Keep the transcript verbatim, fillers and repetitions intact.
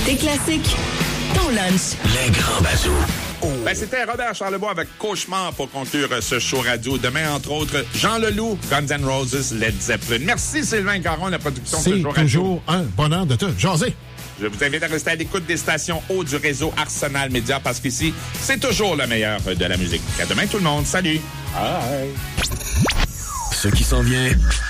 Tes classiques, ton lunch. Les grands bazous. Oh. Ben, c'était Robert Charlebois avec Cauchemar pour conclure ce show radio. Demain, entre autres, Jean Leloup, Guns N' Roses, Led Zeppelin. Merci Sylvain Caron, la production de ce show radio. C'est toujours un bonheur de te jaser. Je vous invite à rester à l'écoute des stations haut du réseau Arsenal Média parce qu'ici, c'est toujours le meilleur de la musique. À demain tout le monde. Salut. Bye. Ce qui s'en vient